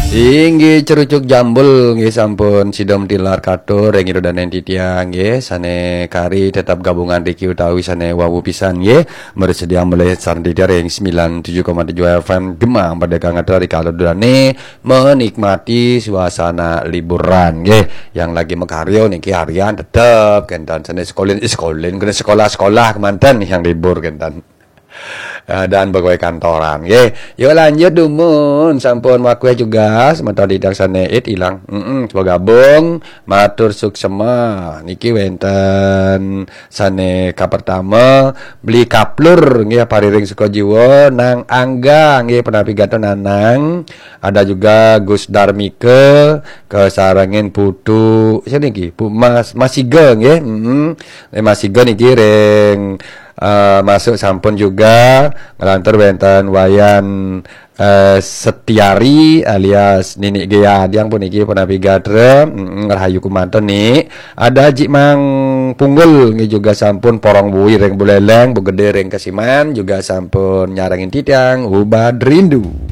Inggih cerucuk jambul nggih sampun sidom tilar katur ing irudanen titiang nggih sane kari tetap gabungan Riki utawi sane wawu pisan nggih bersedia mulai sardi ring 97,7 FM Gemang pada kang atari kalodane menikmati suasana liburan nggih yang lagi mekaryo niki harian tetep kentan sane sekolin kena sekolah-sekolah kemanten yang libur kentan. Dan pegawai kantoran yuk lanjut dumun sampun wakwe juga sementara di daksane ilang coba gabung matur suksema niki wenten sane ka pertama beli kaplur nggih pariring saka jiwa nang Angga nggih penapigaton nanang ada juga Gus Darmike kesarangin putu niki Bu Mas Masiga nggih Masiga niki ring masuk sampun juga ngelantur wenten wayan Setiari alias Nini Gea yang pun iki penavigatre rahayu kumanten nih ada Jik Mang Punggul ini juga sampun porong bui ring buleleng bu gede ring kesiman juga sampun nyarangin titiang ubad rindu.